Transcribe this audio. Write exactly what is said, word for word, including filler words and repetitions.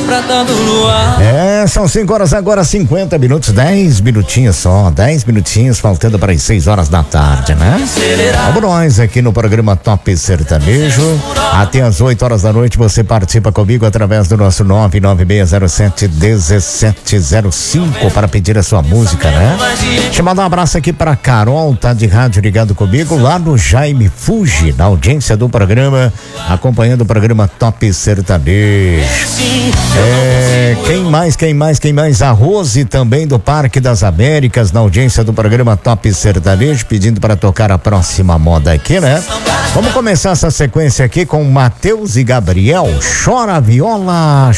prata do luar. É, são cinco horas agora, cinquenta minutos, dez minutinhos só, dez minutinhos faltando para as seis horas da tarde, né? Vamos nós aqui no programa Top Sertanejo. Até as oito horas da noite você participa comigo através do nosso nove nove seis zero sete um sete zero cinco para pedir a sua música, né? Deixa eu mandar um abraço aqui para Carol, tá de rádio ligado comigo lá no Jaime Fuji, na audiência do programa, acompanhando o programa Top Sertanejo. É, quem mais, quem mais, quem mais? A Rose também do Parque das Américas, na audiência do programa Top Sertanejo, pedindo para tocar a próxima moda aqui, né? Vamos começar essa sequência aqui com Matheus e Gabriel. Chora viola,